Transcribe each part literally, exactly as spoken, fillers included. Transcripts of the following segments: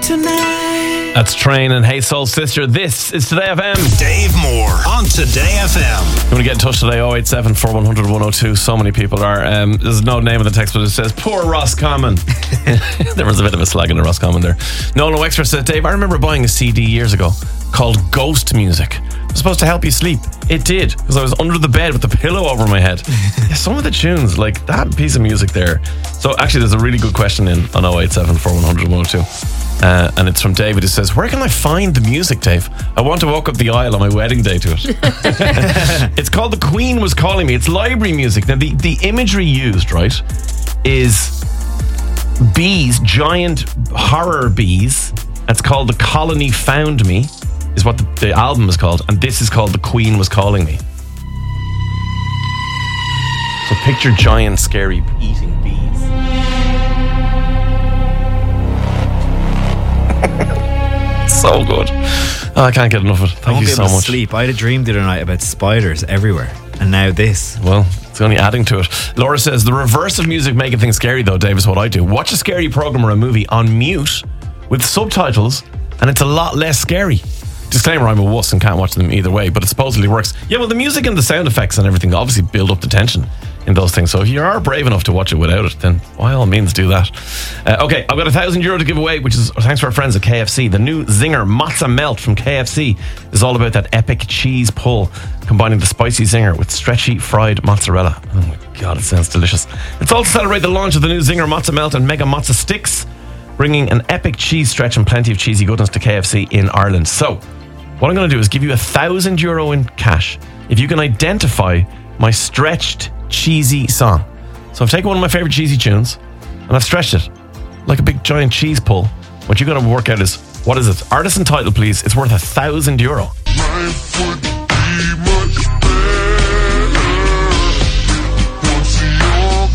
tonight. That's Train and Hey Soul Sister. This is Today F M. Dave Moore on Today F M. You want to get in touch today? oh eight seven, four one zero zero, one oh two. So many people are. Um, there's no name in the text, but it says, poor Roscommon. There was a bit of a slag in the Roscommon there. No No Extra said, Dave, I remember buying a C D years ago called Ghost Music. It was supposed to help you sleep. It did, because I was under the bed with the pillow over my head. Yeah, some of the tunes, like that piece of music there. So actually, there's a really good question in on oh eight seven, four one zero zero, one oh two. Uh, and it's from David, who says, where can I find the music, Dave? I want to walk up the aisle on my wedding day to it. It's called The Queen Was Calling Me. It's library music. Now, the, the imagery used, right, is bees, giant horror bees. It's called The Colony Found Me, is what the, the album is called. And this is called The Queen Was Calling Me. So picture giant, scary, eating bees. So good. Oh, I can't get enough of it. Thank I won't you be so able to much. sleep. I had a dream the other night about spiders everywhere, and now this. Well, it's only adding to it. Laura says, the reverse of music making things scary, though, Dave, is what I do. Watch a scary program or a movie on mute with subtitles, and it's a lot less scary. Disclaimer, I'm a wuss and can't watch them either way, but it supposedly works. Yeah, well, the music and the sound effects and everything obviously build up the tension in those things. So if you are brave enough to watch it without it, then by all means do that. Uh, okay, I've got a thousand euro to give away, which is thanks to our friends at K F C. The new Zinger Mozza Melt from K F C is all about that epic cheese pull, combining the spicy Zinger with stretchy fried mozzarella. Oh my God, it sounds delicious. It's all to celebrate the launch of the new Zinger Mozza Melt and Mega Mozza Sticks, bringing an epic cheese stretch and plenty of cheesy goodness to K F C in Ireland. So, what I'm going to do is give you a thousand euro in cash if you can identify my stretched cheesy song. So I've taken one of my favourite cheesy tunes and I've stretched it like a big giant cheese pull. What you've got to work out is, what is it? Artist and title, please. It's worth a thousand euro. Life would be much better once you're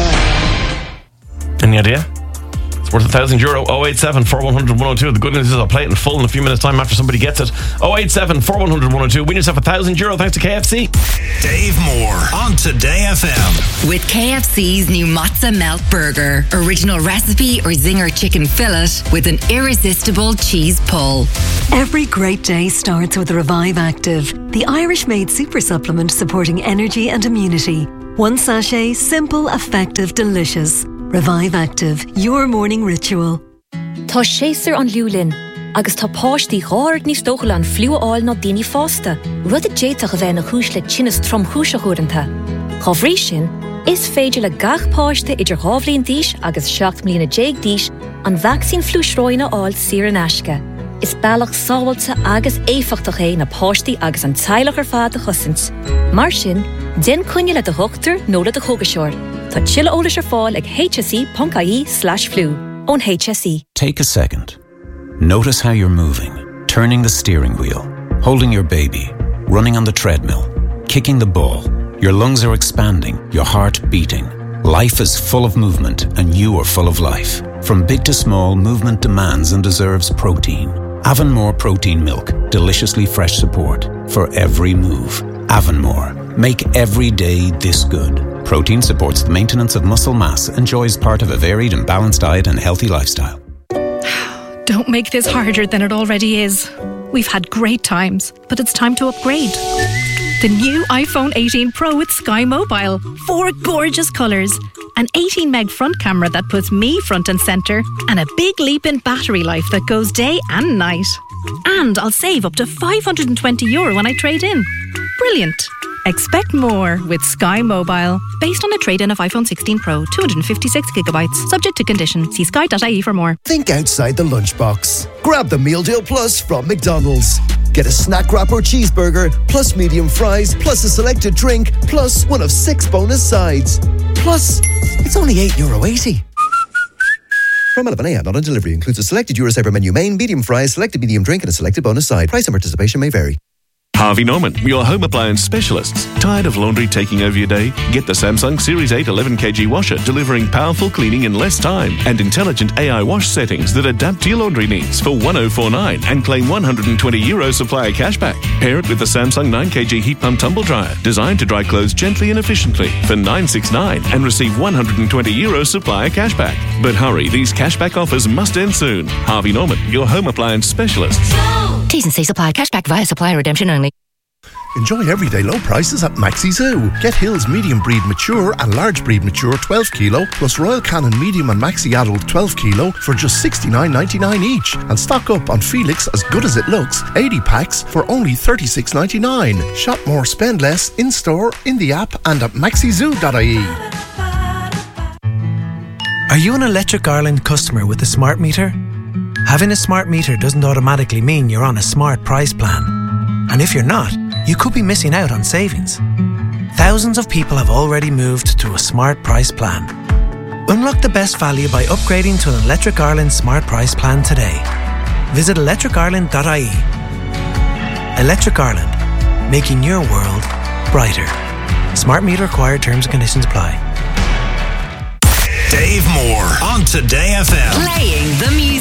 gone. Any idea? It's worth a thousand euro. oh eight seven, four one zero zero, one oh two. The good news is I'll play it in full in a few minutes' time after somebody gets it. oh eight seven, four one zero zero, one oh two. Win yourself a thousand euro thanks to K F C. Dave Moore on Today F M. With K F C's new Mozza Melt Burger. Original recipe or Zinger chicken fillet with an irresistible cheese pull. Every great day starts with Revive Active, the Irish-made super supplement supporting energy and immunity. One sachet, simple, effective, delicious. Revive Active, your morning ritual. Tá séasar an liúlin, agus tá páistí ghard níos dóchal an fliúáil nó daoine fásta. Rud a déiteach a bheith na chúis le tinnas trom chúise chuiranta. Chá bhrí sin, is féidir le gach páiste idir ghábhlíon díos agus seacht mbliana déag díos an vaccín flúisróine áil sír an aisce. Is bailach sábhailte agus éifiachtach é na páistí agus an teilech ar fad a chusint. Mar sin, den cúine le de hoachtar nó le de chogaseoir. Tá chile ólas ar fáil ag hse.ie slash flu on H S E. Take a second. Notice how you're moving, turning the steering wheel, holding your baby, running on the treadmill, kicking the ball. Your lungs are expanding, your heart beating. Life is full of movement and you are full of life. From big to small, movement demands and deserves protein. Avonmore Protein Milk, deliciously fresh support for every move. Avonmore, make every day this good. Protein supports the maintenance of muscle mass and joy is part of a varied and balanced diet and healthy lifestyle. Don't make this harder than it already is. We've had great times, but it's time to upgrade. The new iPhone eighteen Pro with Sky Mobile. Four gorgeous colours. An eighteen meg front camera that puts me front and centre. And a big leap in battery life that goes day and night. And I'll save up to five hundred twenty euro when I trade in. Brilliant. Expect more with Sky Mobile. Based on a trade-in of iPhone sixteen Pro, two hundred fifty-six gigabytes. Subject to condition. See sky dot I E for more. Think outside the lunchbox. Grab the Meal Deal Plus from McDonald's. Get a snack wrap or cheeseburger, plus medium fries, plus a selected drink, plus one of six bonus sides. Plus, it's only eight euro eighty. From eleven a.m. not on delivery. Includes a selected Eurosaver menu main, medium fries, selected medium drink and a selected bonus side. Price and participation may vary. Harvey Norman, your home appliance specialists. Tired of laundry taking over your day? Get the Samsung Series eight eleven kilogram washer, delivering powerful cleaning in less time and intelligent A I wash settings that adapt to your laundry needs for one thousand forty-nine and claim one hundred twenty euro supplier cashback. Pair it with the Samsung nine kilogram heat pump tumble dryer, designed to dry clothes gently and efficiently for nine hundred sixty-nine and receive one hundred twenty euro supplier cashback. But hurry, these cashback offers must end soon. Harvey Norman, your home appliance specialists. T's and C's apply. Cashback via supplier redemption only. Enjoy everyday low prices at Maxi Zoo. Get Hills medium breed mature and large breed mature twelve kilo plus Royal Canin medium and Maxi adult twelve kilo for just sixty-nine ninety-nine each. And stock up on Felix As Good As It Looks eighty packs for only thirty-six ninety-nine. Shop more, spend less in store, in the app and at maxi zoo dot I E. Are you an Electric Ireland customer with a smart meter? Having a smart meter doesn't automatically mean you're on a smart price plan. And if you're not, you could be missing out on savings. Thousands of people have already moved to a smart price plan. Unlock the best value by upgrading to an Electric Ireland smart price plan today. Visit electric ireland dot I E. Electric Ireland, making your world brighter. Smart meter required, terms and conditions apply. Dave Moore on Today F M. Playing the music.